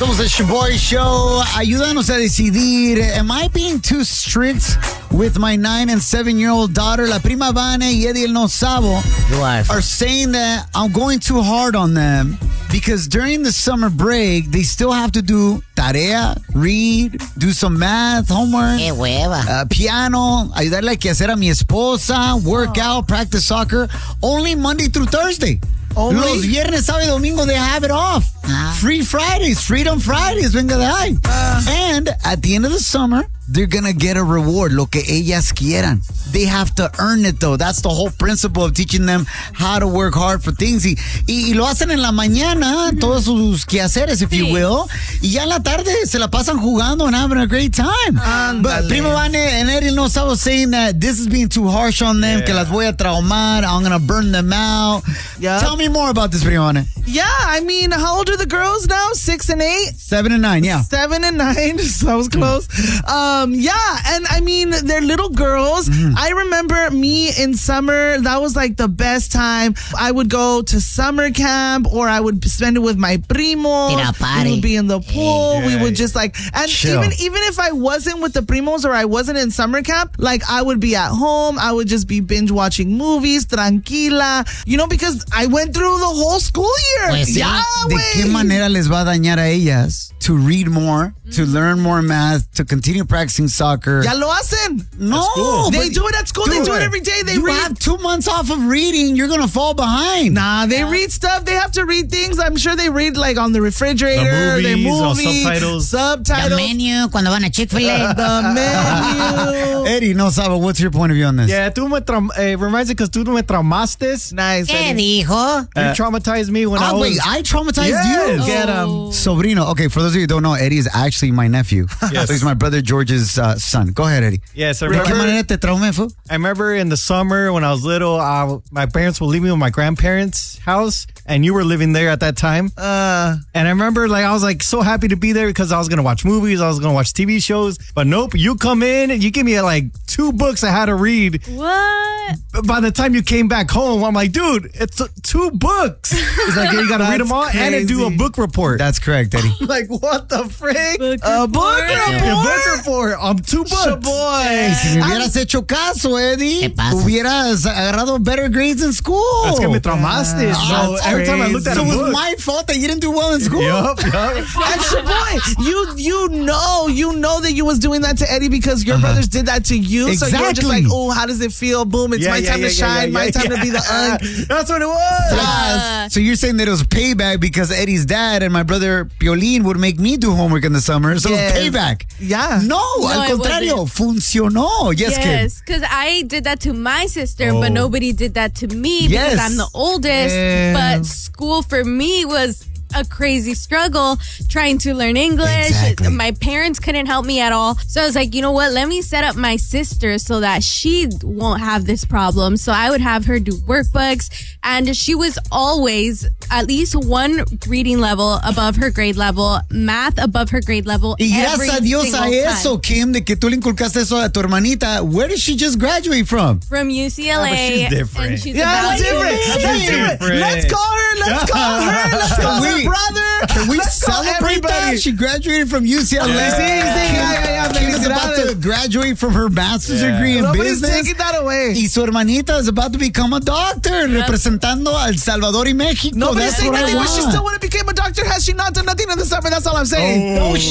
Somos el Shaboy Show. Ayúdanos a decidir. Am I being too strict with my 9 and 7-year-old daughter? La prima Vane y Eddie El No Sabo are saying that I'm going too hard on them because during the summer break, they still have to do tarea, read, do some math, homework. Qué hueva. Piano, ayudarle a que hacer a mi esposa, work out, practice soccer, only Monday through Thursday. Only? Los viernes, sábado y domingo, they have it off. Free Fridays, Freedom Fridays, venga de ahí. And at the end of the summer, they're going to get a reward, lo que ellas quieran. They have to earn it, though. That's the whole principle of teaching them how to work hard for things. Y lo hacen en la mañana, todos sus quehaceres, if you will. Y ya en la tarde se la pasan jugando and having a great time. But Primo Vane and Eddie No Sabo saying that this is being too harsh on them, que las voy a traumar, I'm going to burn them out. Yeah. Tell me more about this, Primo Vane. Yeah, I mean, how old are the girls now? 6 and 8? 7 and 9, yeah. 7 and 9, so that was close. Yeah, and I mean, they're little girls. I remember me in summer, that was like the best time. I would go to summer camp or I would spend it with my primo. We would be in the pool. We would just like, and even if I wasn't with the primos or I wasn't in summer camp, like I would be at home. I would just be binge watching movies, tranquila, you know, because I went through the whole school year. Pues sí. ¿De qué manera les va a dañar a ellas to read more, to learn more math, to continue practicing soccer? Ya lo hacen. No. They do it at school. They do it every day. They read. Have 2 months off of reading. You're going to fall behind. Nah, they read stuff. They have to read things. I'm sure they read like on the refrigerator. The movies, or subtitles. The menu, cuando van a Chick-fil-A. The menu. Eddie No Sabo, what's your point of view on this? Yeah, reminds me because tú me traumaste. Nice. ¿Qué dijo? You traumatized me when I was... Wait, I traumatized Yes. you? Get Sobrino. Okay, for those of you who don't know, Eddie is actually my nephew. Yes. So he's my brother George's son. Go ahead, Eddie. Yes, I ¿De qué remember, manera te traumé, fu? I remember in the summer when I was little, my parents would leave me with my grandparents' house, and you were living there at that time. And I remember, like, I was like so happy to be there because I was gonna watch movies, I was gonna watch TV shows. But nope, you come in and you give me like 2 books I had to read. What? By the time you came back home, I'm like, dude, it's 2 books. It's like you gotta read them all and then do a book report. That's correct, Eddie. Like, what the frick? A book report. A book report on 2 books. Boy. Si me hubieras hecho caso, Eddie, ¿Qué pasa? hubieras agarrado better grades in school. That's que me traumaste. So every time I looked at So a it was book. my fault that you didn't do well in school. Yup. And Shaboy, you know that you was doing that to Eddie because your brothers did that to you. So you're just like, oh, how does it feel? Boom, it's my time to shine, my time to be the That's what it was. So you're saying that it was payback because Eddie's dad and my brother Piolín would make me do homework in the summer. So Yes. it was payback. Yeah. No, al it contrario, funcionó. Yes, kid. Yes, because I did that to my sister, but nobody did that to me because Yes. I'm the oldest. Yeah. But school for me was a crazy struggle trying to learn English. Exactly. My parents couldn't help me at all. So I was like, you know what? Let me set up my sister so that she won't have this problem. So I would have her do workbooks, and she was always at least 1 reading level above her grade level, math above her grade level. Y every gracias a Dios single a eso, time. Kim, de que tú le inculcaste eso a tu hermanita. Where did she just graduate from? From UCLA. she's different. And she's Yeah, about that's to- different. That's different. Let's call her. Let's call her. Let's call her brother. Can we Let's call celebrate that? everybody. She graduated from UCLA. Kim is about to graduate from her master's degree in Nobody's business. taking that away. Y su hermanita is about to become a doctor, representando a El Salvador y México. Nobody's That's saying what I nothing, but she want. still would have became a doctor had she not done nothing in the summer. That's all I'm saying. No